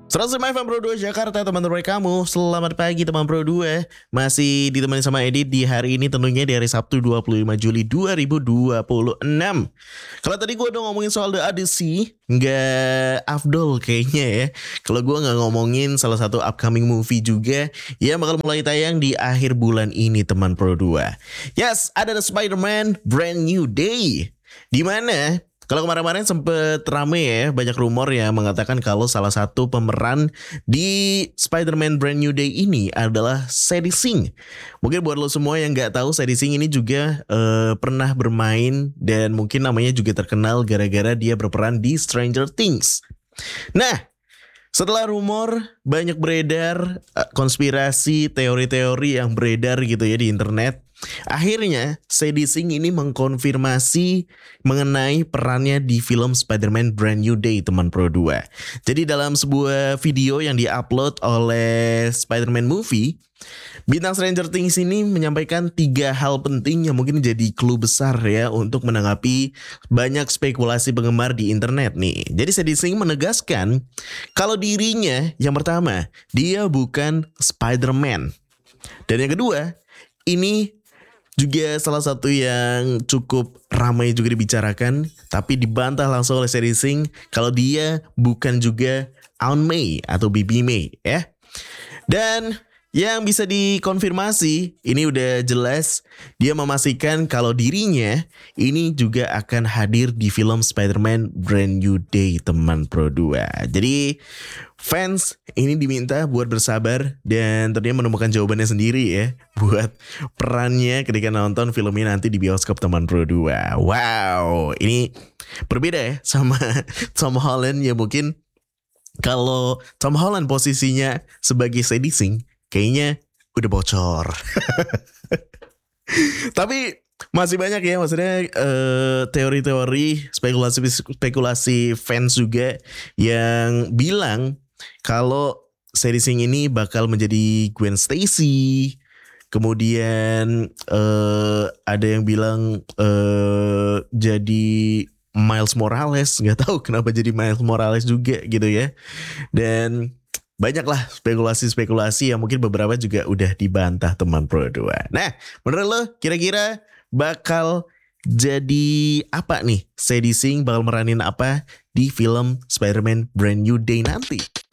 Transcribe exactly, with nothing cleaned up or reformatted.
seratus lima F M Pro dua Jakarta, teman-teman kamu. Selamat pagi teman Pro dua. Masih ditemani sama Edit di hari ini, tentunya di hari Sabtu dua puluh lima Juli dua ribu dua puluh enam. Kalau tadi gue udah ngomongin soal The Odyssey, nggak afdol kayaknya ya kalau gue nggak ngomongin salah satu upcoming movie juga yang bakal mulai tayang di akhir bulan ini teman Pro dua. Yes, ada The Spider-Man Brand New Day, di mana kalau kemarin-kemarin sempet rame ya, banyak rumor yang mengatakan kalau salah satu pemeran di Spider-Man Brand New Day ini adalah Sadie Sink. Mungkin buat lo semua yang nggak tahu, Sadie Sink ini juga uh, pernah bermain dan mungkin namanya juga terkenal gara-gara dia berperan di Stranger Things. Nah, setelah rumor banyak beredar, konspirasi, teori-teori yang beredar gitu ya di internet, akhirnya Sadie Sink ini mengkonfirmasi mengenai perannya di film Spider-Man Brand New Day teman Pro dua. Jadi dalam sebuah video yang diupload oleh Spider-Man Movie, bintang Stranger Things ini menyampaikan tiga hal penting yang mungkin jadi clue besar ya untuk menanggapi banyak spekulasi penggemar di internet nih. Jadi Sadie Sink menegaskan kalau dirinya yang pertama, dia bukan Spider-Man. Dan yang kedua, ini juga salah satu yang cukup ramai juga dibicarakan, tapi dibantah langsung oleh Sadie Sink kalau dia bukan juga Aunt May atau Bibi May ya. Dan yang bisa dikonfirmasi, ini udah jelas dia memastikan kalau dirinya ini juga akan hadir di film Spider-Man Brand New Day teman Pro dua. Jadi fans ini diminta buat bersabar dan tentunya menemukan jawabannya sendiri ya buat perannya ketika nonton filmnya nanti di bioskop teman Pro dua. Wow, ini berbeda ya sama Tom Holland ya. Mungkin kalau Tom Holland posisinya sebagai Sadie Sink, kayaknya udah bocor. Tapi masih banyak ya, maksudnya uh, teori-teori, spekulasi-spekulasi fans juga yang bilang kalau Sadie Sink ini bakal menjadi Gwen Stacy. Kemudian uh, ada yang bilang uh, jadi Miles Morales. Gak tahu kenapa jadi Miles Morales juga gitu ya. Dan banyaklah spekulasi-spekulasi yang mungkin beberapa juga udah dibantah teman Pro dua. Nah, menurut lo kira-kira bakal jadi apa nih? Sadie Sink bakal meranin apa di film Spider-Man Brand New Day nanti?